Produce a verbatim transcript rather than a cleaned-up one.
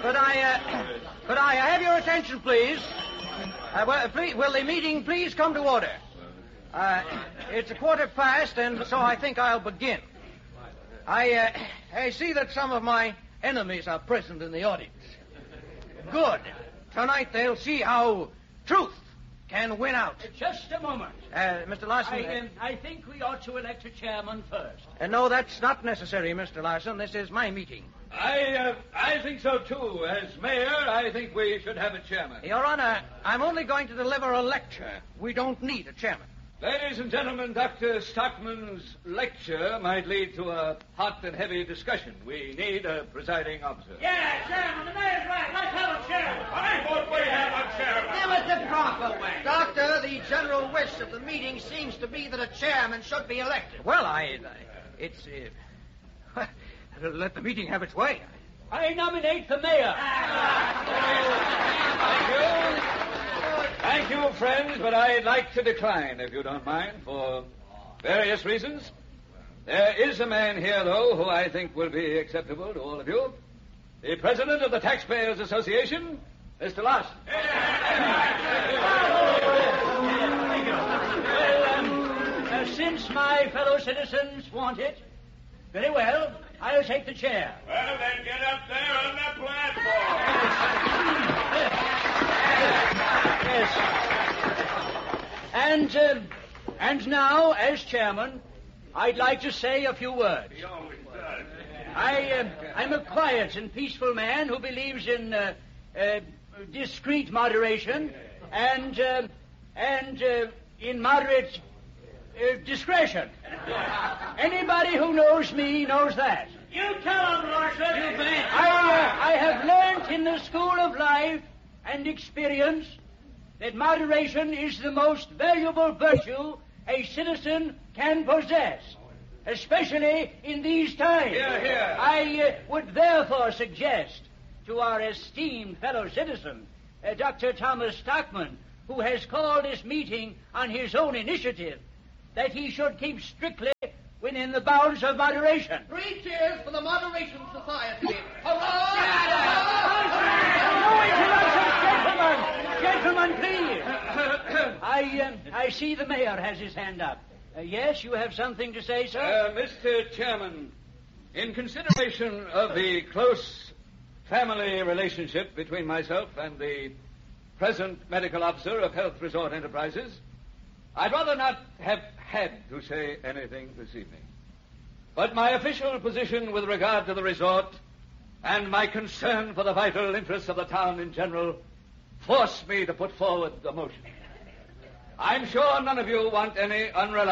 Could I, uh, could I have your attention, please? Uh, well, please? Will the meeting please come to order? Uh, it's a quarter past, and so I think I'll begin. I, uh, I see that some of my enemies are present in the audience. Good. Tonight they'll see how truth can win out. Just a moment. Uh, Mister Larson... I, uh, I think we ought to elect a chairman first. Uh, no, that's not necessary, Mister Larson. This is my meeting. I, uh, I think so, too. As mayor, I think we should have a chairman. Your Honor, I'm only going to deliver a lecture. We don't need a chairman. Ladies and gentlemen, Doctor Stockman's lecture might lead to a hot and heavy discussion. We need a presiding officer. Yeah, chairman, the mayor's right. Let's have a chairman. I vote we have a chairman. Give it the proper way. Doctor, the general wish of the meeting seems to be that a chairman should be elected. Well, I... I it's... Uh, let the meeting have its way. I nominate the mayor. Thank you. Thank you, friends, but I'd like to decline, if you don't mind, for various reasons. There is a man here, though, who I think will be acceptable to all of you. The president of the Taxpayers Association, Mister Larson. Well, um, uh, since my fellow citizens want it, very well, I'll take the chair. Well, then get up there on the platform. Yes. And, uh, and now, as chairman, I'd like to say a few words. He always does. I, uh, I'm a quiet and peaceful man who believes in uh, uh, discreet moderation and, uh, and uh, in moderate uh, discretion. Anybody who knows me knows that. You tell him, Larson. You bet. I, uh, I have learnt in the school of life and experience that moderation is the most valuable virtue a citizen can possess, especially in these times. Hear, hear. I uh, would therefore suggest to our esteemed fellow citizen, uh, Doctor Thomas Stockman, who has called this meeting on his own initiative, that he should keep strictly within the bounds of moderation. Three cheers for the Moderation Society. Hurrah! No interruptions, gentlemen. Gentlemen, please. I, um, I see the mayor has his hand up. Uh, yes, you have something to say, sir? Uh, Mister Chairman, in consideration of the close family relationship between myself and the present medical officer of Health Resort Enterprises, I'd rather not have had to say anything this evening. But my official position with regard to the resort and my concern for the vital interests of the town in general force me to put forward the motion. I'm sure none of you want any unreliable